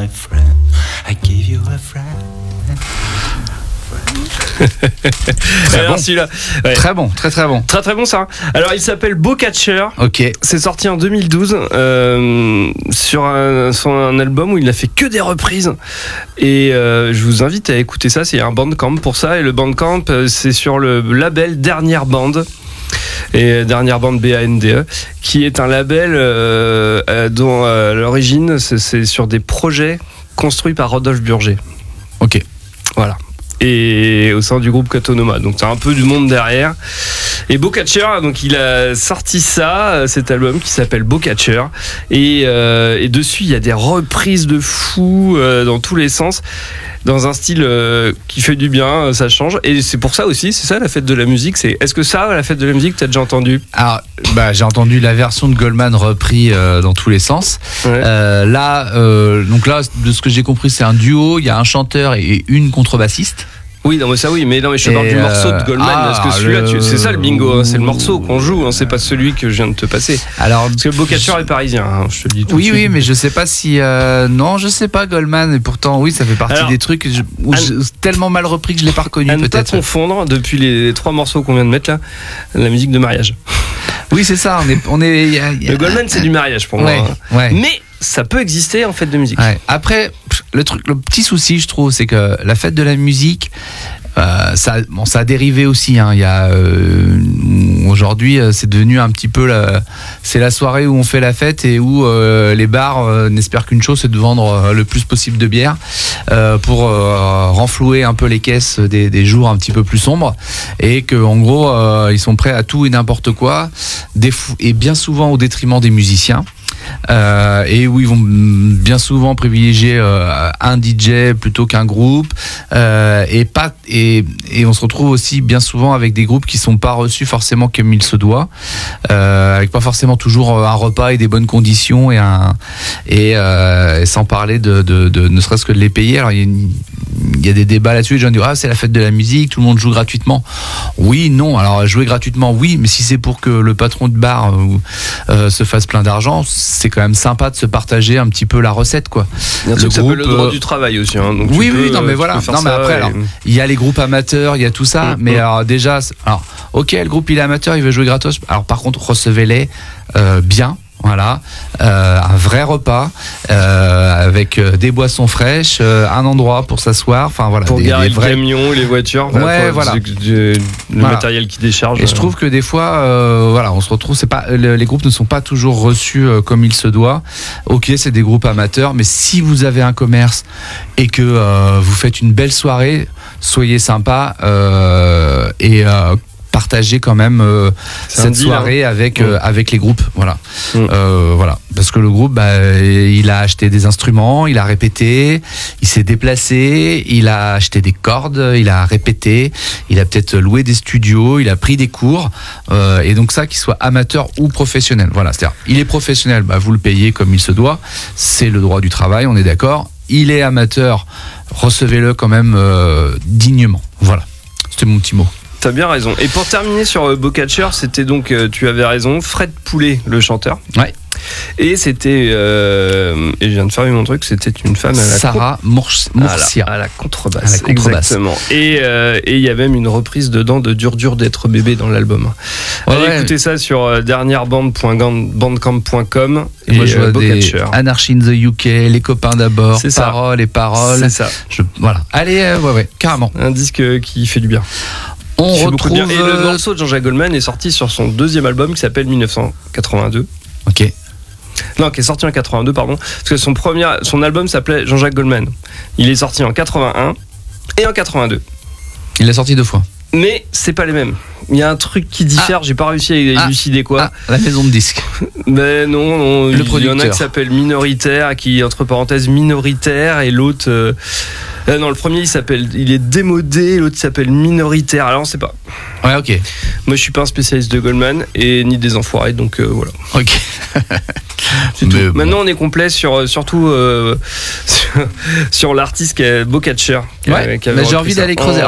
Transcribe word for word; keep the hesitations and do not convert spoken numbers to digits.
my friend. I give you a friend. Très Alors, bon. celui-là. Ouais. Très bon, très très bon. Très très bon ça. Alors il s'appelle Bowcatcher. Ok. C'est sorti en deux mille douze euh, sur, un, sur un album où il n'a fait que des reprises. Et euh, je vous invite à écouter ça. C'est un Bandcamp pour ça. Et le Bandcamp, c'est sur le label Dernière Bande. Et Dernière Bande B A N D E, qui est un label euh, euh, dont euh, l'origine, c'est, c'est sur des projets construits par Rodolphe Burger. Ok. Voilà. Et au sein du groupe Katonoma. Donc c'est un peu du monde derrière. Et Bowcatcher, donc il a sorti ça, cet album qui s'appelle Bowcatcher. Et, euh, et dessus, il y a des reprises de fou euh, dans tous les sens. Dans un style euh, qui fait du bien, ça change. Et c'est pour ça aussi, c'est ça la fête de la musique. C'est, est-ce que ça, la fête de la musique, t'as déjà entendu ? Alors, bah, j'ai entendu la version de Goldman repris euh, dans tous les sens. Ouais. Euh, là, euh, donc là, de ce que j'ai compris, c'est un duo. Il y a un chanteur et une contrebassiste. Oui, non, mais ça, oui, mais non, mais je te parle Et du morceau de euh, Goldman. ah, Parce que celui-là, le- tu, c'est ça le bingo, hein, c'est le morceau qu'on joue, hein, c'est pas celui que je viens de te passer. Alors, Parce que Bowcatcher est parisien, hein, je te le dis tout oui, de oui, suite. mais je sais pas si euh, non, je sais pas Goldman. Et pourtant, oui, ça fait partie Alors, des trucs je- où à- je- tellement mal repris que je l'ai pas reconnu À ne pas peut-être. confondre, depuis les trois morceaux qu'on vient de mettre là, la musique de mariage. Oui, c'est ça. On est, on est. y a- y a- Le Goldman, c'est du mariage pour Ouais, moi. hein. ouais. Mais ça peut exister en fête de musique. Ouais. Après, le truc, le petit souci, je trouve, c'est que la fête de la musique, euh, ça, bon, ça a dérivé aussi. Hein. Il y a euh, aujourd'hui, euh, c'est devenu un petit peu la, c'est la soirée où on fait la fête et où euh, les bars euh, n'espèrent qu'une chose, c'est de vendre euh, le plus possible de bière euh, pour euh, renflouer un peu les caisses des, des jours un petit peu plus sombres et que en gros, euh, ils sont prêts à tout et n'importe quoi, des fou- et bien souvent au détriment des musiciens. Euh, et où ils vont bien souvent privilégier euh, un D J plutôt qu'un groupe euh, et pas et, et on se retrouve aussi bien souvent avec des groupes qui sont pas reçus forcément comme il se doit, euh, avec pas forcément toujours un repas et des bonnes conditions et un et, euh, et sans parler de, de, de ne serait-ce que de les payer. Alors il y a une, il y a des débats là-dessus, les gens disent ah c'est la fête de la musique, tout le monde joue gratuitement. Oui, non, alors jouer gratuitement oui, mais si c'est pour que le patron de bar euh, euh, se fasse plein d'argent, c'est quand même sympa de se partager un petit peu la recette quoi. Il y a un Le truc qui s'appelle groupe, le droit euh, du travail aussi. Hein, donc oui tu oui peux, non mais tu voilà, peux faire non mais ça après et- alors il y a les groupes amateurs, il y a tout ça, Mm, mais mm. alors déjà c'est- alors OK, le groupe il est amateur, il veut jouer gratos. Alors par contre, recevez-les euh, bien. Voilà, euh, un vrai repas euh, avec euh, des boissons fraîches, euh, un endroit pour s'asseoir, enfin voilà, Pour des, garer des le vrais. camion, les voitures, Ouais, pour- voilà. du- du- le Voilà. matériel qui décharge. Et je trouve que des fois, euh, voilà, on se retrouve, c'est pas, le- les groupes ne sont pas toujours reçus euh, comme il se doit. Ok, c'est des groupes amateurs, mais si vous avez un commerce et que euh, vous faites une belle soirée, soyez sympa euh, et euh, partagez quand même euh, C'est un cette deal, soirée avec euh, avec les groupes, voilà, Mm. Euh, voilà, parce que le groupe, bah, il a acheté des instruments, il a répété, il s'est déplacé, il a acheté des cordes, il a répété, il a peut-être loué des studios, il a pris des cours, euh, et donc ça, qu'il soit amateur ou professionnel, voilà, c'est-à-dire, il est professionnel, bah, vous le payez comme il se doit, c'est le droit du travail, on est d'accord. Il est amateur, recevez-le quand même euh, dignement, voilà. C'était mon petit mot. T'as bien raison. Et pour terminer sur euh, Bowcatcher, c'était donc, euh, tu avais raison, Fred Poulet, le chanteur. Ouais. Et c'était, euh, et je viens de fermer mon truc, c'était une femme à la Sarah Mours- con- à la- Moursia. à la contrebasse. À la contrebasse. Exactement. Et euh, et il y a même une reprise dedans de Dur Dur d'être bébé dans l'album. Ouais, Allez ouais. écoutez ça sur euh, dernière bande point bandcamp point com. Et moi, je vois euh, des Bowcatcher. Anarchy in the U K, les copains d'abord, C'est ça. paroles et paroles. C'est ça. Je, voilà. Allez, euh, ouais, ouais, carrément. Un disque qui fait du bien. On Qui fait beaucoup de retrouve. bien. Et le euh, morceau de Jean-Jacques Goldman est sorti sur son deuxième album qui s'appelle dix-neuf cent quatre-vingt-deux. Ok. Non, qui est sorti en quatre-vingt-deux, pardon. Parce que son premier, son album s'appelait Jean-Jacques Goldman. Il est sorti en quatre-vingt-un et en quatre-vingt-deux. Il l'a sorti deux fois. Mais c'est pas les mêmes. Il y a un truc qui diffère, j'ai pas réussi à élucider quoi. Ah, la maison de disques. Mais non, non, Le il y en a producteur. qui s'appelle Minoritaire, qui entre parenthèses minoritaire, et l'autre. Euh, euh, non, le premier il s'appelle, il est démodé, l'autre s'appelle Minoritaire. Alors on sait pas. Ouais, ok. Moi je suis pas un spécialiste de Goldman et ni des enfoirés, donc euh, voilà. Ok. C'est tout. Mais bon. Maintenant on est complet sur surtout euh, sur, sur l'artiste qui est Bowcatcher. qui a- Ouais, qui avait mais j'ai repris envie ça. d'aller creuser. On-